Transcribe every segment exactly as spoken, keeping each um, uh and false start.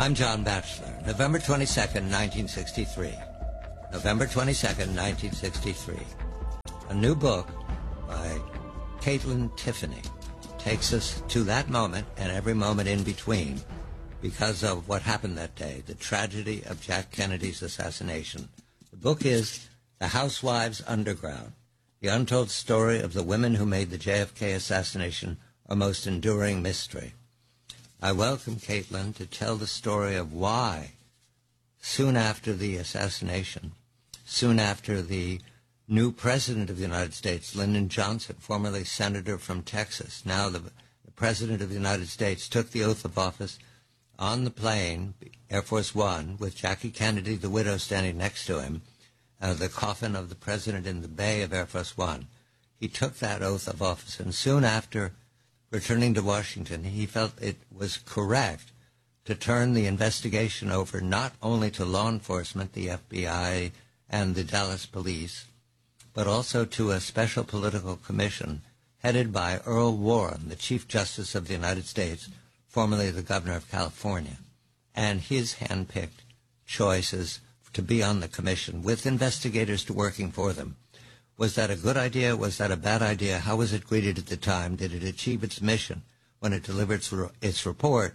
I'm John Batchelor. November twenty-second, nineteen sixty-three. November twenty-second, nineteen sixty-three. A new book by Caitlin Tiffany takes us to that moment and every moment in between because of what happened that day, the tragedy of Jack Kennedy's assassination. The book is The Housewives' Underground, the untold story of the women who made the J F K assassination a most enduring mystery. I welcome Caitlin to tell the story of why, soon after the assassination, soon after the new president of the United States, Lyndon Johnson, formerly senator from Texas, now the, the president of the United States, took the oath of office on the plane, Air Force One, with Jackie Kennedy, the widow, standing next to him, uh, the coffin of the president in the bay of Air Force One. He took that oath of office, and soon after returning to Washington, he felt it was correct to turn the investigation over not only to law enforcement, the F B I and the Dallas police, but also to a special political commission headed by Earl Warren, the Chief Justice of the United States, formerly the governor of California, and his hand-picked choices to be on the commission with investigators to working for them. Was that a good idea? Was that a bad idea? How was it greeted at the time? Did it achieve its mission when it delivered its report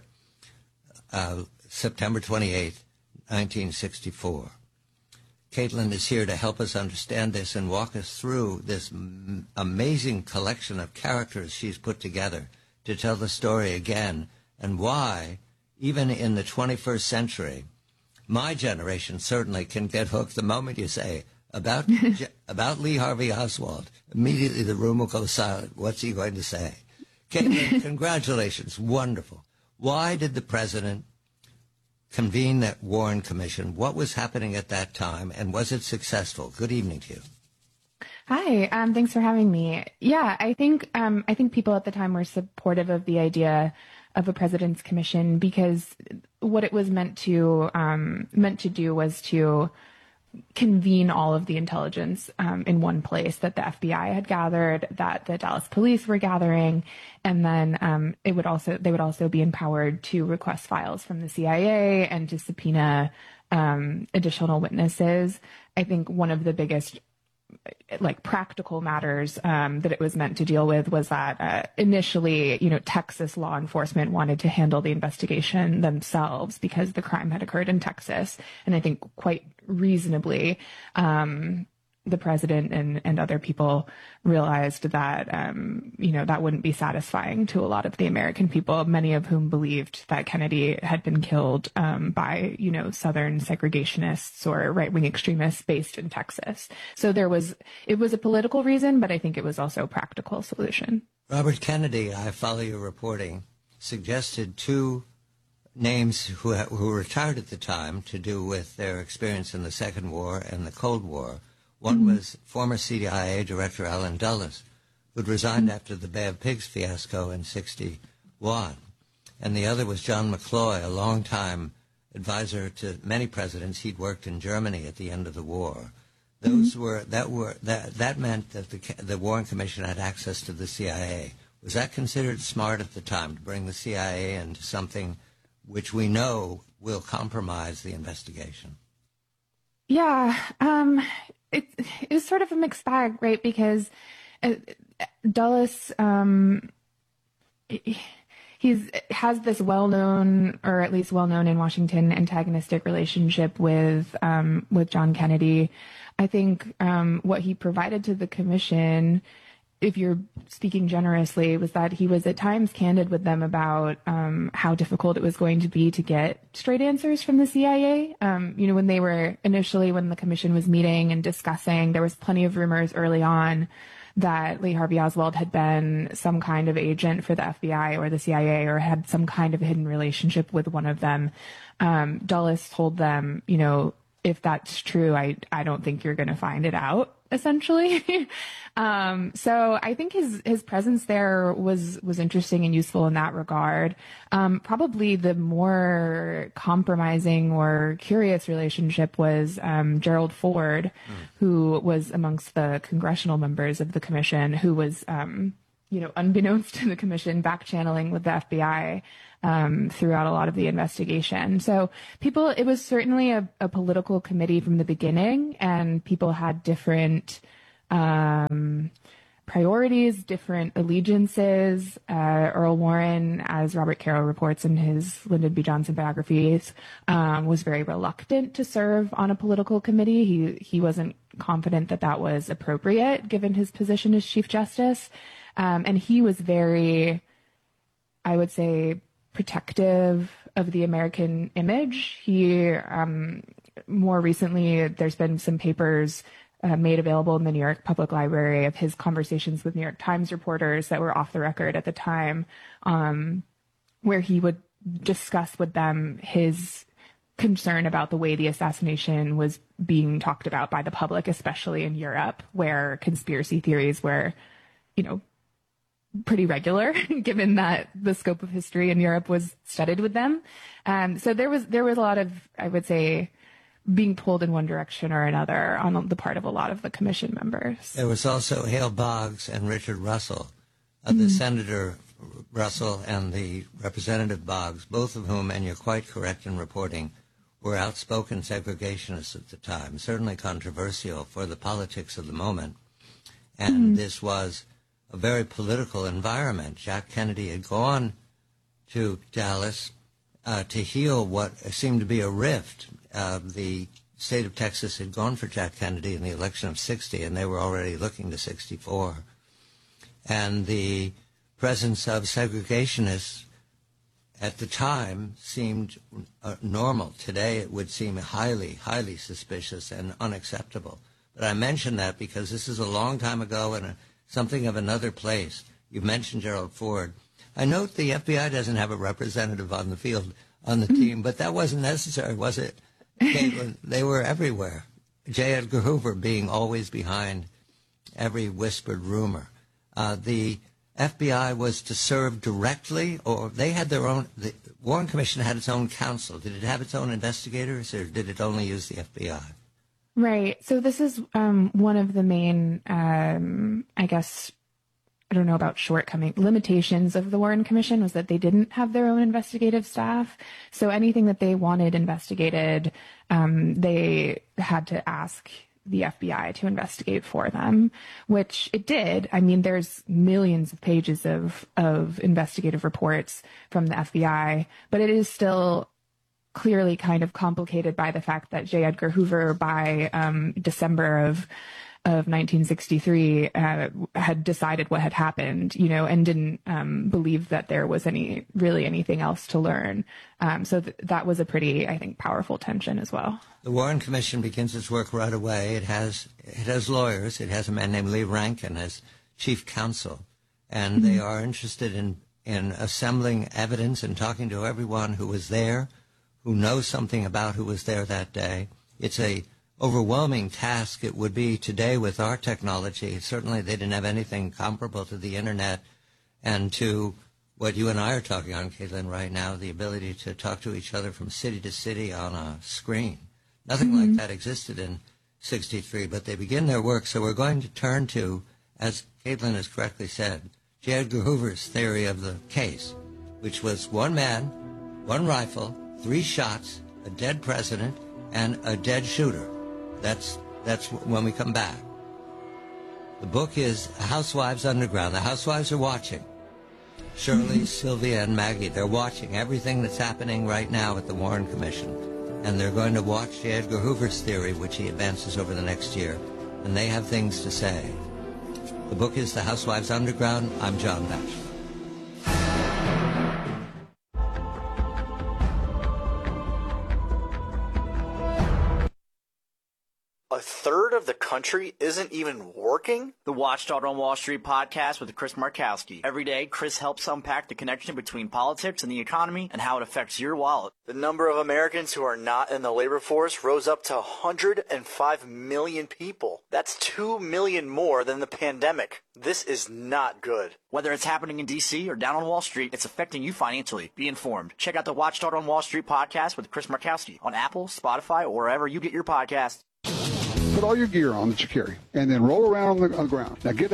uh, September twenty-eighth, nineteen sixty-four? Caitlin is here to help us understand this and walk us through this m- amazing collection of characters she's put together to tell the story again, and why, even in the twenty-first century, my generation certainly can get hooked the moment you say, About about Lee Harvey Oswald. Immediately the room will go silent. What's he going to say? Caitlin, congratulations. Wonderful. Why did the president convene that Warren Commission? What was happening at that time, and was it successful? Good evening to you. Hi. Um, thanks for having me. Yeah, I think um, I think people at the time were supportive of the idea of a president's commission because what it was meant to um, meant to do was to convene all of the intelligence um, in one place that the F B I had gathered, that the Dallas police were gathering, and then um, it would also they would also be empowered to request files from the C I A and to subpoena um, additional witnesses. I think one of the biggest like practical matters um, that it was meant to deal with was that uh, initially, you know, Texas law enforcement wanted to handle the investigation themselves because the crime had occurred in Texas. And I think quite reasonably, um, the president and, and other people realized that, um, you know, that wouldn't be satisfying to a lot of the American people, many of whom believed that Kennedy had been killed um, by, you know, Southern segregationists or right-wing extremists based in Texas. So there was, it was a political reason, but I think it was also a practical solution. Robert Kennedy, I follow your reporting, suggested two names who, who retired at the time to do with their experience in the Second War and the Cold War. One mm-hmm. was former C I A Director Allen Dulles, who'd resigned mm-hmm. after the Bay of Pigs fiasco in sixty-one. And the other was John McCloy, a longtime advisor to many presidents. He'd worked in Germany at the end of the war. Those mm-hmm. were that were that that meant that the the Warren Commission had access to the C I A. Was that considered smart at the time to bring the C I A into something which we know will compromise the investigation? Yeah. Um, It, it was sort of a mixed bag, right? Because uh, Dulles, um, he's has this well-known, or at least well-known in Washington, antagonistic relationship with um, with John Kennedy. I think um, what he provided to the commission, if you're speaking generously, was that he was at times candid with them about um, how difficult it was going to be to get straight answers from the C I A. Um, you know, when they were initially, when the commission was meeting and discussing, there was plenty of rumors early on that Lee Harvey Oswald had been some kind of agent for the F B I or the C I A or had some kind of hidden relationship with one of them. Um, Dulles told them, you know, if that's true, I, I don't think you're going to find it out, essentially. um, so I think his, his presence there was, was interesting and useful in that regard. Um, probably the more compromising or curious relationship was um, Gerald Ford, mm. who was amongst the congressional members of the commission, who was um, you know, unbeknownst to the commission, back channeling with the F B I um, throughout a lot of the investigation. So people, it was certainly a, a political committee from the beginning, and people had different um, priorities, different allegiances. Uh, Earl Warren, as Robert Caro reports in his Lyndon B. Johnson biographies, um, was very reluctant to serve on a political committee. He he wasn't confident that that was appropriate given his position as Chief Justice. Um, and he was very, I would say, protective of the American image. He, um, more recently, there's been some papers uh, made available in the New York Public Library of his conversations with New York Times reporters that were off the record at the time, um, where he would discuss with them his concern about the way the assassination was being talked about by the public, especially in Europe, where conspiracy theories were, you know, pretty regular, given that the scope of history in Europe was studied with them. Um, so there was there was a lot of, I would say, being pulled in one direction or another on the part of a lot of the commission members. There was also Hale Boggs and Richard Russell, uh, the Mm-hmm. Senator Russell and the Representative Boggs, both of whom, and you're quite correct in reporting, were outspoken segregationists at the time, certainly controversial for the politics of the moment. And Mm-hmm. this was a very political environment. Jack Kennedy had gone to Dallas uh, to heal what seemed to be a rift. Uh, the state of Texas had gone for Jack Kennedy in the election of sixty, and they were already looking to sixty-four. And the presence of segregationists at the time seemed uh, normal. Today it would seem highly, highly suspicious and unacceptable. But I mention that because this is a long time ago and a something of another place. You mentioned Gerald Ford. I note the F B I doesn't have a representative on the field, on the team, but that wasn't necessary, was it, Caitlin? They were everywhere. J. Edgar Hoover being always behind every whispered rumor. Uh, the F B I was to serve directly, or they had their own, the Warren Commission had its own counsel. Did it have its own investigators, or did it only use the F B I? Right. So this is um, one of the main, um, I guess, I don't know about shortcoming, limitations of the Warren Commission was that they didn't have their own investigative staff. So anything that they wanted investigated, um, they had to ask the F B I to investigate for them, which it did. I mean, there's millions of pages of, of investigative reports from the F B I, but it is still clearly kind of complicated by the fact that J. Edgar Hoover, by um, December of of nineteen sixty-three, uh, had decided what had happened, you know, and didn't um, believe that there was any really anything else to learn. Um, so th- that was a pretty, I think, powerful tension as well. The Warren Commission begins its work right away. It has it has lawyers. It has a man named Lee Rankin as chief counsel, and mm-hmm. they are interested in in assembling evidence and talking to everyone who was there, who knows something about who was there that day. It's a overwhelming task it would be today with our technology. Certainly they didn't have anything comparable to the internet and to what you and I are talking on, Caitlin, right now, the ability to talk to each other from city to city on a screen. Nothing mm-hmm. like that existed in sixty-three, but they begin their work. So we're going to turn to, as Caitlin has correctly said, J. Edgar Hoover's theory of the case, which was one man, one rifle, three shots, a dead president, and a dead shooter. That's that's when we come back. The book is Housewives Underground. The housewives are watching. Shirley, Sylvia, and Maggie, they're watching everything that's happening right now at the Warren Commission. And they're going to watch J. Edgar Hoover's theory, which he advances over the next year. And they have things to say. The book is The Housewives Underground. I'm John Batchelor. A third of the country isn't even working? The Watchdog on Wall Street podcast with Chris Markowski. Every day, Chris helps unpack the connection between politics and the economy and how it affects your wallet. The number of Americans who are not in the labor force rose up to one hundred five million people. That's two million more than the pandemic. This is not good. Whether it's happening in D C or down on Wall Street, it's affecting you financially. Be informed. Check out the Watchdog on Wall Street podcast with Chris Markowski on Apple, Spotify, or wherever you get your podcasts. Put all your gear on that you carry, and then roll around on the, on the ground. Now get up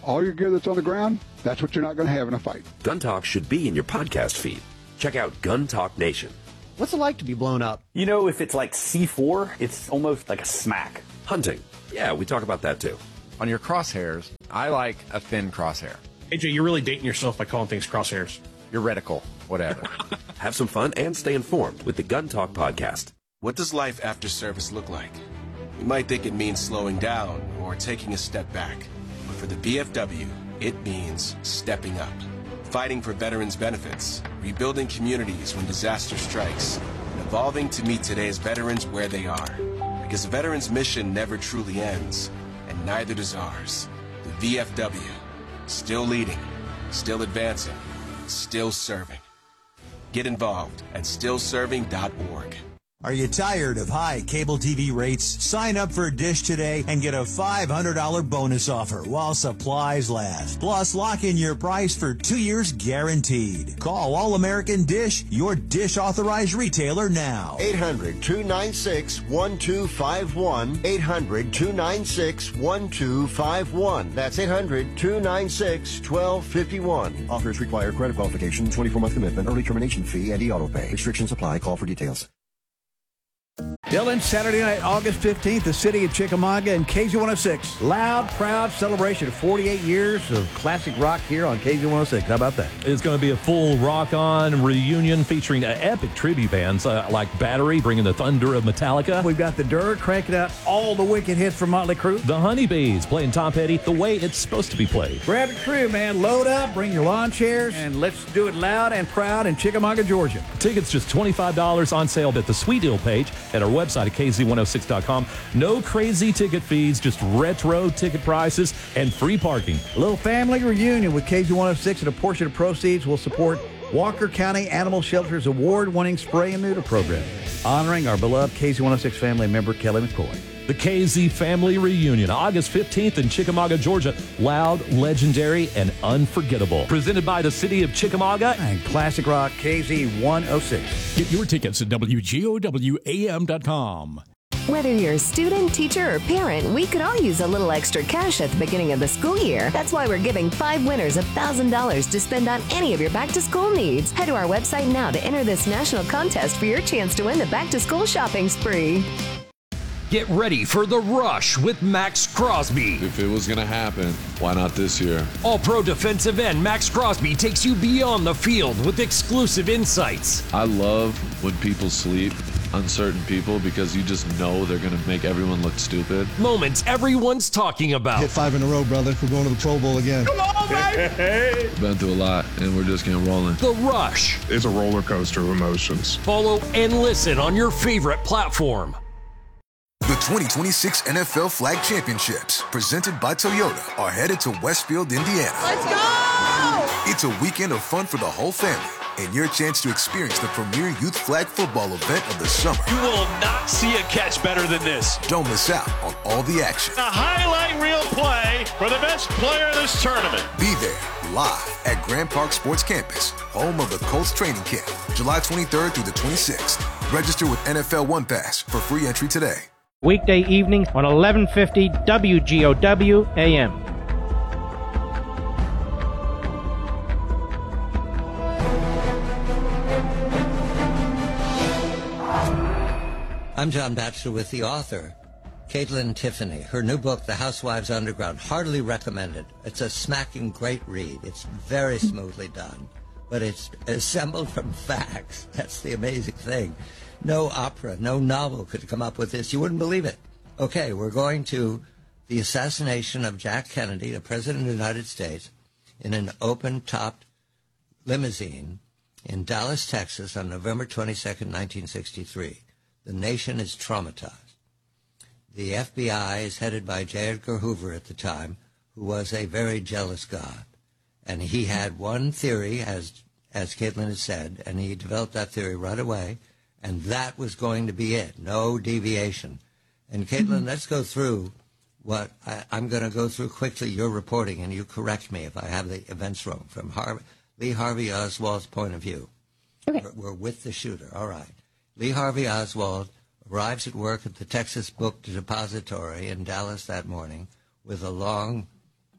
all your gear that's on the ground, that's what you're not going to have in a fight. Gun Talk should be in your podcast feed. Check out Gun Talk Nation. What's it like to be blown up? You know, if it's like C four, it's almost like a smack. Hunting. Yeah, we talk about that too. On your crosshairs, I like a thin crosshair. A J, you're really dating yourself by calling things crosshairs. Your reticle, whatever. Have some fun and stay informed with the Gun Talk podcast. What does life after service look like? You might think it means slowing down or taking a step back. But for the V F W, it means stepping up. Fighting for veterans' benefits, rebuilding communities when disaster strikes, and evolving to meet today's veterans where they are. Because a veteran's mission never truly ends, and neither does ours. The V F W, still leading, still advancing, still serving. Get involved at still serving dot org. Are you tired of high cable T V rates? Sign up for Dish today and get a five hundred dollars bonus offer while supplies last. Plus, lock in your price for two years guaranteed. Call All-American Dish, your Dish authorized retailer now. eight hundred, two nine six, one two five one. eight hundred, two nine six, one two five one. That's eight hundred, two nine six, one two five one. Offers require credit qualification, twenty-four month commitment, early termination fee, and e-auto pay. Restrictions apply. Call for details. Dylan, Saturday night, August fifteenth, the city of Chickamauga and K Z one oh six. Loud, proud celebration of forty-eight years of classic rock here on K Z one oh six. How about that? It's going to be a full rock-on reunion featuring uh, epic tribute bands uh, like Battery, bringing the thunder of Metallica. We've got the Dirt cranking out all the wicked hits from Motley Crue. The Honeybees playing Tom Petty the way it's supposed to be played. Grab your crew, man. Load up, bring your lawn chairs, and let's do it loud and proud in Chickamauga, Georgia. Tickets just twenty-five dollars on sale at the Sweet Deal page at our website at K Z one oh six dot com. No crazy ticket fees, just retro ticket prices and free parking. A little family reunion with K Z one oh six, and a portion of proceeds will support Walker County Animal Shelter's award-winning spray and neuter program, honoring our beloved K Z one oh six family member, Kelly McCoy. The K Z Family Reunion, August fifteenth in Chickamauga, Georgia. Loud, legendary, and unforgettable. Presented by the city of Chickamauga and Classic Rock K Z one oh six. Get your tickets at W G O W A M dot com. Whether you're a student, teacher, or parent, we could all use a little extra cash at the beginning of the school year. That's why we're giving five winners one thousand dollars to spend on any of your back-to-school needs. Head to our website now to enter this national contest for your chance to win the back-to-school shopping spree. Get ready for The Rush with Max Crosby. If it was going to happen, why not this year? All-pro defensive end Max Crosby takes you beyond the field with exclusive insights. I love when people sleep on certain people because you just know they're going to make everyone look stupid. Moments everyone's talking about. Hit five in a row, brother. We're going to the Pro Bowl again. Come on, baby! Been through a lot, and we're just getting rolling. The Rush. It's a roller coaster of emotions. Follow and listen on your favorite platform. The twenty twenty-six N F L Flag Championships, presented by Toyota, are headed to Westfield, Indiana. Let's go! It's a weekend of fun for the whole family, and your chance to experience the premier youth flag football event of the summer. You will not see a catch better than this. Don't miss out on all the action. A highlight reel play for the best player in this tournament. Be there, live at Grand Park Sports Campus, home of the Colts training camp, July twenty-third through the twenty-sixth. Register with N F L One Pass for free entry today. Weekday evening on eleven fifty W G O W A M. I'm John Batchelor with the author, Caitlin Tiffany. Her new book, The Housewives Underground, heartily recommended. It's a smacking great read. It's very smoothly done, but it's assembled from facts. That's the amazing thing. No opera, no novel could come up with this. You wouldn't believe it. Okay, we're going to the assassination of Jack Kennedy, the President of the United States, in an open-topped limousine in Dallas, Texas, on November twenty-second, nineteen sixty-three. The nation is traumatized. The F B I is headed by J. Edgar Hoover at the time, who was a very jealous God. And he had one theory, as as Caitlin has said, and he developed that theory right away, and that was going to be it, no deviation. And Caitlin, mm-hmm. let's go through what I, I'm going to go through quickly your reporting, and you correct me if I have the events wrong, from Har- Lee Harvey Oswald's point of view. Okay. We're, we're with the shooter. All right. Lee Harvey Oswald arrives at work at the Texas Book Depository in Dallas that morning with a long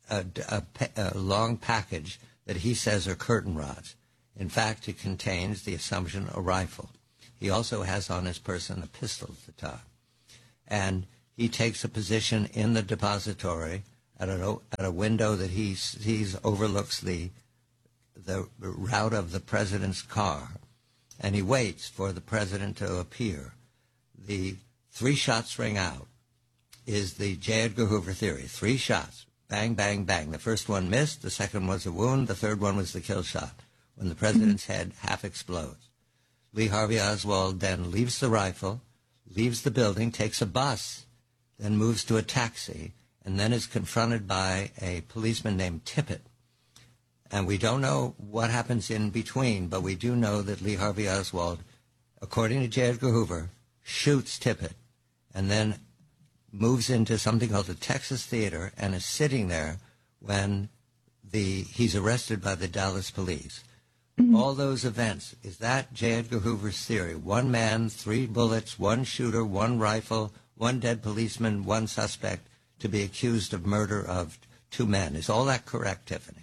a, a, a long package that he says are curtain rods. In fact, it contains the assumption a rifle. He also has on his person a pistol at the top. And he takes a position in the depository at a, at a window that he sees overlooks the, the route of the president's car. And he waits for the president to appear. The three shots ring out is the J. Edgar Hoover theory. Three shots. Bang, bang, bang. The first one missed. The second was a wound. The third one was the kill shot, when the president's head half explodes. Lee Harvey Oswald then leaves the rifle, leaves the building, takes a bus, then moves to a taxi, and then is confronted by a policeman named Tippit. And we don't know what happens in between, but we do know that Lee Harvey Oswald, according to J. Edgar Hoover, shoots Tippit and then moves into something called the Texas Theater and is sitting there when the he's arrested by the Dallas police. Mm-hmm. All those events, is that J. Edgar Hoover's theory? One man, three bullets, one shooter, one rifle, one dead policeman, one suspect to be accused of murder of two men. Is all that correct, Tiffany?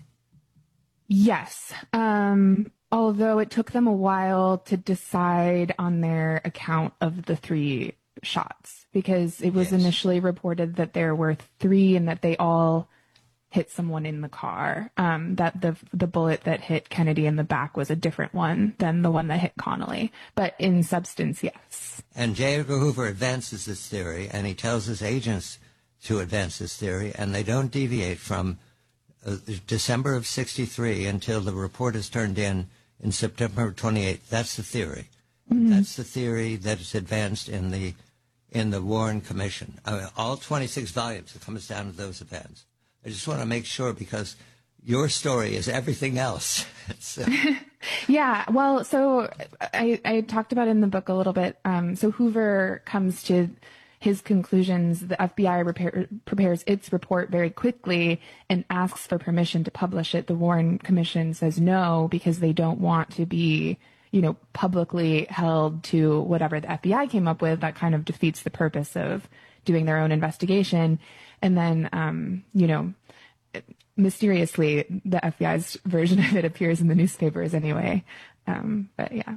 Yes. Um, although it took them a while to decide on their account of the three shots, because it was yes. initially reported that there were three and that they all hit someone in the car, um, that the the bullet that hit Kennedy in the back was a different one than the one that hit Connolly. But in substance, yes. And J. Edgar Hoover advances this theory, and he tells his agents to advance this theory, and they don't deviate from uh, December of sixty-three until the report is turned in in September twenty-eighth. That's the theory. Mm-hmm. That's the theory that is advanced in the in the Warren Commission. I mean, all twenty-six volumes, it comes down to those events. I just want to make sure, because your story is everything else. uh, yeah, well, so I, I talked about it in the book a little bit. Um, so Hoover comes to his conclusions. The F B I repair, prepares its report very quickly and asks for permission to publish it. The Warren Commission says no, because they don't want to be, you know, publicly held to whatever the F B I came up with. That kind of defeats the purpose of doing their own investigation. And then, um, you know, mysteriously, the F B I's version of it appears in the newspapers anyway. Um, but yeah.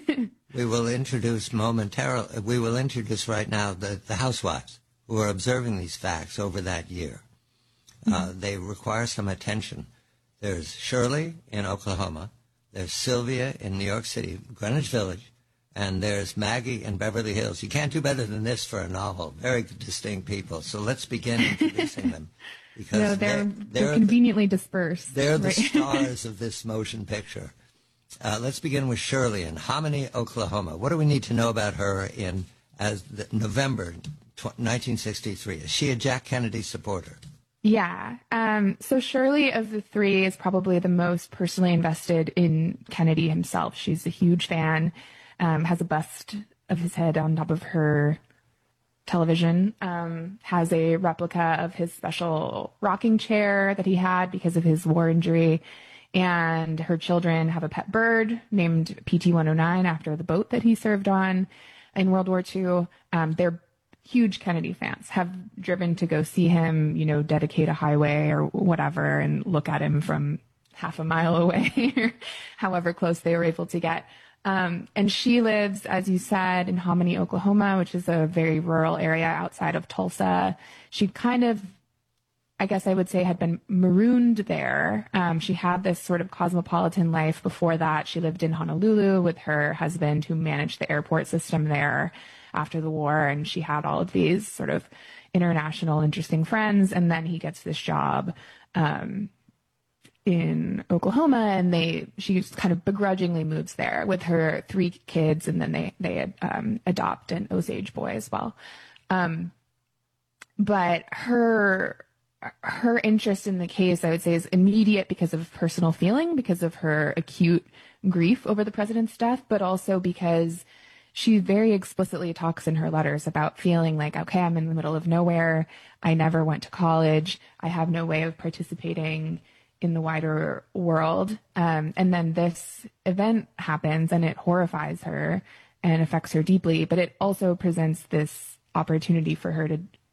We will introduce momentarily, we will introduce right now the, the housewives who are observing these facts over that year. Mm-hmm. Uh, they require some attention. There's Shirley in Oklahoma. There's Sylvia in New York City, Greenwich Village. And there's Maggie in Beverly Hills. You can't do better than this for a novel. Very distinct people. So let's begin introducing them. Because no, they're, they're, they're, they're conveniently the, dispersed. They're the right? stars of this motion picture. Uh, let's begin with Shirley in Hominy, Oklahoma. What do we need to know about her in as the, November nineteen sixty-three? Is she a Jack Kennedy supporter? Yeah. Um, so Shirley of the three is probably the most personally invested in Kennedy himself. She's a huge fan. Um, has a bust of his head on top of her television, um, has a replica of his special rocking chair that he had because of his war injury, and her children have a pet bird named P T one oh nine after the boat that he served on in World War Two. Um, they're huge Kennedy fans, have driven to go see him, you know, dedicate a highway or whatever and look at him from half a mile away, however close they were able to get. Um, and she lives, as you said, in Hominy, Oklahoma, which is a very rural area outside of Tulsa. She kind of, I guess I would say, had been marooned there. Um, she had this sort of cosmopolitan life before that. She lived in Honolulu with her husband, who managed the airport system there after the war. And she had all of these sort of international, interesting friends. And then he gets this job, um, in Oklahoma, and they she just kind of begrudgingly moves there with her three kids, and then they they um, adopt an Osage boy as well. Um, but her her interest in the case, I would say, is immediate because of personal feeling, because of her acute grief over the president's death, but also because she very explicitly talks in her letters about feeling like, okay, I'm in the middle of nowhere. I never went to college. I have no way of participating in the wider world. Um, and then this event happens and it horrifies her and affects her deeply, but it also presents this opportunity for her to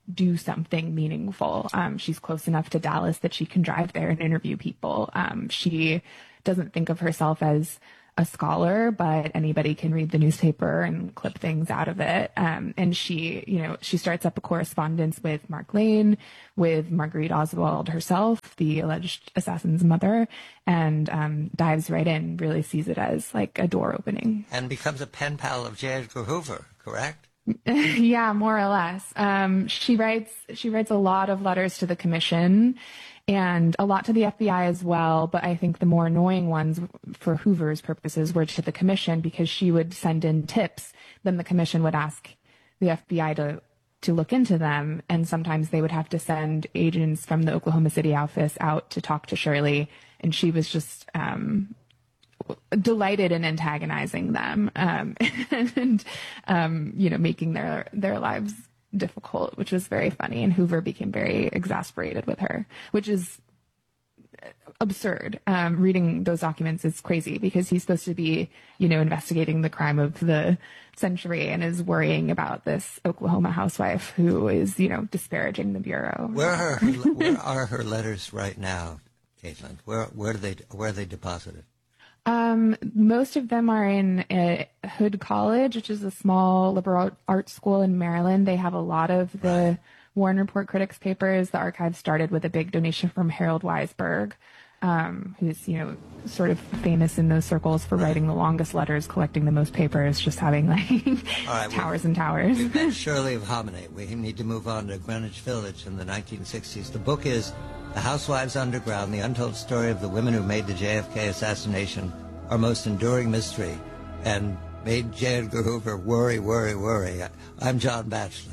do something meaningful. Um, she's close enough to Dallas that she can drive there and interview people. Um, she doesn't think of herself as a scholar, but anybody can read the newspaper and clip things out of it. Um, and she, you know, she starts up a correspondence with Mark Lane, with Marguerite Oswald herself, the alleged assassin's mother, and um, dives right in, really sees it as like a door opening. And becomes a pen pal of J. Edgar Hoover, correct? Yeah, more or less. Um, she writes, she writes a lot of letters to the commission, and a lot to the F B I as well, but I think the more annoying ones for Hoover's purposes were to the commission, because she would send in tips, then the commission would ask the F B I to to look into them, and sometimes they would have to send agents from the Oklahoma City office out to talk to Shirley, and she was just um, delighted in antagonizing them um, and um, you know, making their their lives difficult, which was very funny. And Hoover became very exasperated with her, which is absurd. Um, reading those documents is crazy, because he's supposed to be, you know, investigating the crime of the century and is worrying about this Oklahoma housewife who is, you know, disparaging the Bureau. Where are her, where are her letters right now, Caitlin? Where where do they where are they deposited? Um, most of them are in uh, Hood College, which is a small liberal arts school in Maryland. They have a lot of the right. Warren Report critics papers. The archive started with a big donation from Harold Weisberg, um, who's, you know, sort of famous in those circles for right. writing the longest letters, collecting the most papers, just having like right, towers and towers. Shirley of Hominy. We need to move on to Greenwich Village in the nineteen sixties. The book is The Housewives Underground, the untold story of the women who made the J F K assassination our most enduring mystery and made J. Edgar Hoover worry, worry, worry. I'm John Batchelor.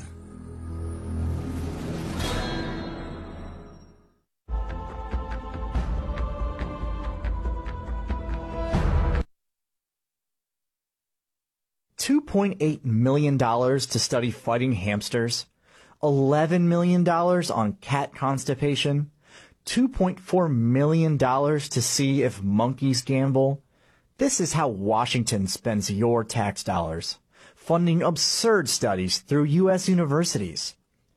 two point eight million dollars to study fighting hamsters, eleven million dollars on cat constipation, two point four million dollars to see if monkeys gamble. This is how Washington spends your tax dollars, funding absurd studies through U S universities.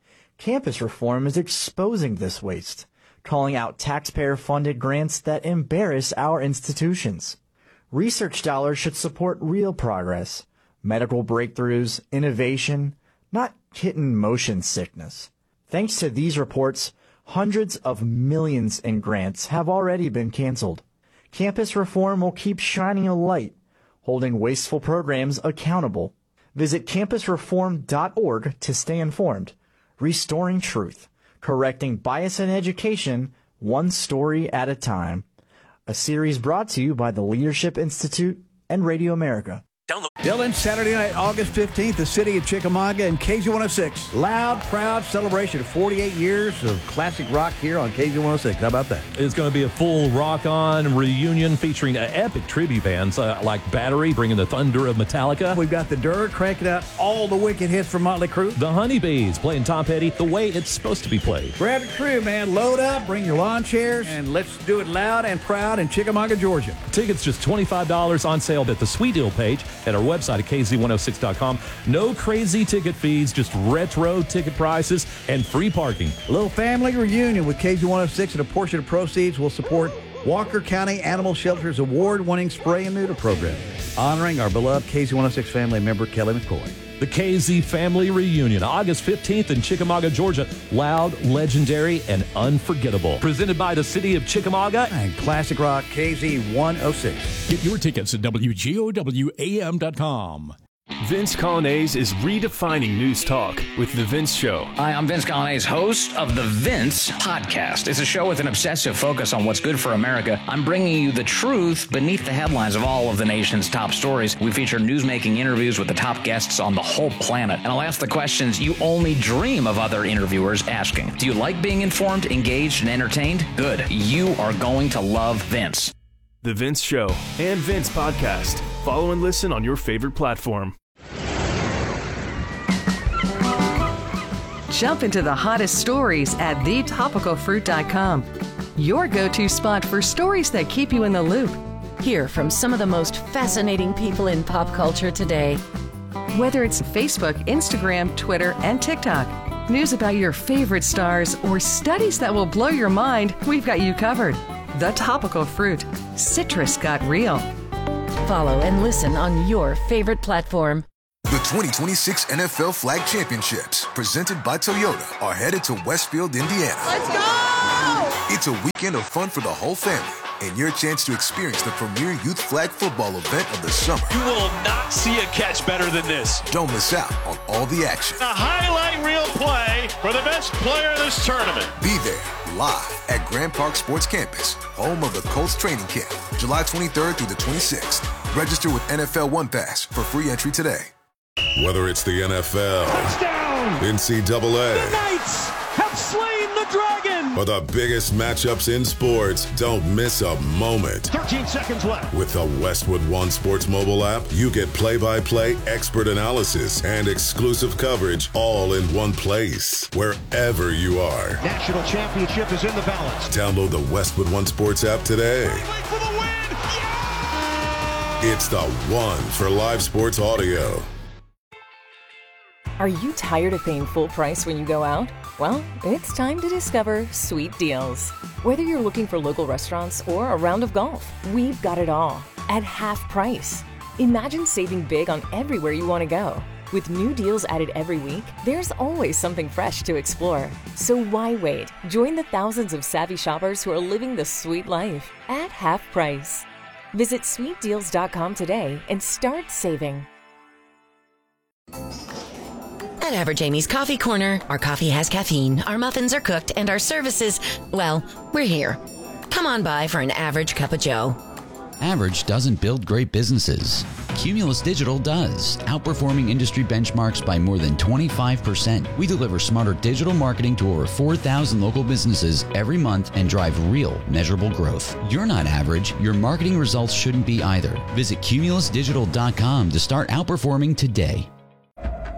Campus reform is exposing this waste, calling out taxpayer-funded grants that embarrass our institutions. Research dollars should support real progress, medical breakthroughs, innovation, not kitten motion sickness. Thanks to these reports, hundreds of millions in grants have already been canceled. Campus reform will keep shining a light, holding wasteful programs accountable. Visit campus reform dot org to stay informed. Restoring truth, correcting bias in education, one story at a time. A series brought to you by the Leadership Institute and Radio America. Dylan, Saturday night, August fifteenth, the city of Chickamauga and K Z one oh six. Loud, proud celebration of forty-eight years of classic rock here on K Z one oh six. How about that? It's going to be a full rock-on reunion featuring uh, epic tribute bands uh, like Battery, bringing the thunder of Metallica. We've got the Dirt cranking out all the wicked hits from Motley Crue. The Honeybees playing Tom Petty the way it's supposed to be played. Grab your crew, man. Load up, bring your lawn chairs, and let's do it loud and proud in Chickamauga, Georgia. Tickets just twenty-five dollars on sale at the Sweet Deal page at our website at K Z one oh six dot com. No crazy ticket fees, just retro ticket prices and free parking. A little family reunion with K Z one oh six, and a portion of proceeds will support Walker County Animal Shelter's award-winning spray and neuter program, honoring our beloved K Z one oh six family member, Kelly McCoy. The K Z Family Reunion, August fifteenth in Chickamauga, Georgia. Loud, legendary, and unforgettable. Presented by the city of Chickamauga and Classic Rock K Z one oh six. Get your tickets at W G O W A M dot com. Vince Colonnese is redefining news talk with The Vince Show. Hi, I'm Vince Colonnese, host of The Vince Podcast. It's a show with an obsessive focus on what's good for America. I'm bringing you the truth beneath the headlines of all of the nation's top stories. We feature newsmaking interviews with the top guests on the whole planet. And I'll ask the questions you only dream of other interviewers asking. Do you like being informed, engaged, and entertained? Good. You are going to love Vince. The Vince Show and Vince Podcast. Follow and listen on your favorite platform. Jump into the hottest stories at the topical fruit dot com. Your go-to spot for stories that keep you in the loop. Hear from some of the most fascinating people in pop culture today. Whether it's Facebook, Instagram, Twitter, and TikTok. news about your favorite stars, or studies that will blow your mind, we've got you covered. The Topical Fruit. Citrus got real. Follow and listen on your favorite platform. The twenty twenty-six N F L Flag Championships, presented by Toyota, are headed to Westfield, Indiana. Let's go! It's a weekend of fun for the whole family and your chance to experience the premier youth flag football event of the summer. You will not see a catch better than this. Don't miss out on all the action. A highlight reel play for the best player in this tournament. Be there live at Grand Park Sports Campus, home of the Colts training camp, July twenty-third through the twenty-sixth. Register with N F L One Pass for free entry today. Whether it's the N F L, touchdown, N C double A, the Knights have slain the dragon, or the biggest matchups in sports, don't miss a moment. thirteen seconds left. With the Westwood One Sports mobile app, you get play-by-play expert analysis and exclusive coverage all in one place, wherever you are. National championship is in the balance. Download the Westwood One Sports app today. For the win. Yeah! It's the one for live sports audio. Are you tired of paying full price when you go out? Well, it's time to discover Sweet Deals. Whether you're looking for local restaurants or a round of golf, we've got it all at half price. Imagine saving big on everywhere you want to go. With new deals added every week, there's always something fresh to explore. So why wait? Join the thousands of savvy shoppers who are living the sweet life at half price. Visit sweet deals dot com today and start saving. At Average Amy's Coffee Corner, our coffee has caffeine, our muffins are cooked, and our services, well, we're here. Come on by for an average cup of joe. Average doesn't build great businesses. Cumulus Digital does, outperforming industry benchmarks by more than twenty-five percent. We deliver smarter digital marketing to over four thousand local businesses every month and drive real, measurable growth. You're not average. Your marketing results shouldn't be either. Visit cumulus digital dot com to start outperforming today.